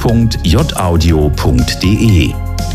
www.jaudio.de.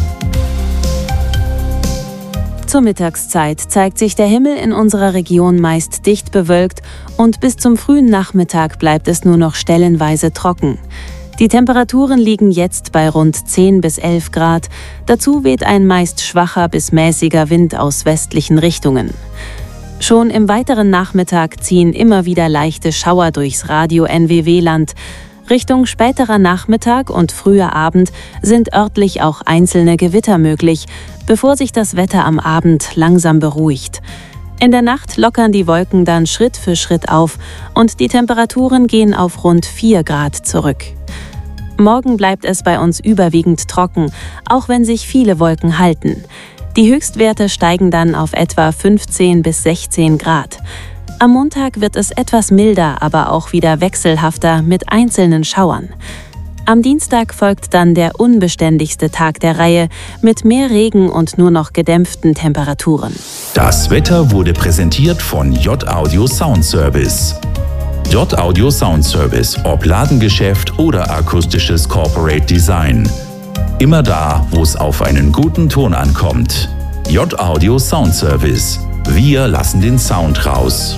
Zur Mittagszeit zeigt sich der Himmel in unserer Region meist dicht bewölkt und bis zum frühen Nachmittag bleibt es nur noch stellenweise trocken. Die Temperaturen liegen jetzt bei rund 10 bis 11 Grad. Dazu weht ein meist schwacher bis mäßiger Wind aus westlichen Richtungen. Schon im weiteren Nachmittag ziehen immer wieder leichte Schauer durchs Radio-NWW-Land. Richtung späterer Nachmittag und früher Abend sind örtlich auch einzelne Gewitter möglich, bevor sich das Wetter am Abend langsam beruhigt. In der Nacht lockern die Wolken dann Schritt für Schritt auf und die Temperaturen gehen auf rund 4 Grad zurück. Morgen bleibt es bei uns überwiegend trocken, auch wenn sich viele Wolken halten. Die Höchstwerte steigen dann auf etwa 15 bis 16 Grad. Am Montag wird es etwas milder, aber auch wieder wechselhafter mit einzelnen Schauern. Am Dienstag folgt dann der unbeständigste Tag der Reihe mit mehr Regen und nur noch gedämpften Temperaturen. Das Wetter wurde präsentiert von J-Audio Sound Service. J-Audio Sound Service, ob Ladengeschäft oder akustisches Corporate Design. Immer da, wo es auf einen guten Ton ankommt. J-Audio Sound Service. Wir lassen den Sound raus.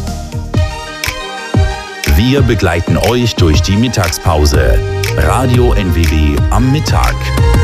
Wir begleiten euch durch die Mittagspause. Radio NWW am Mittag.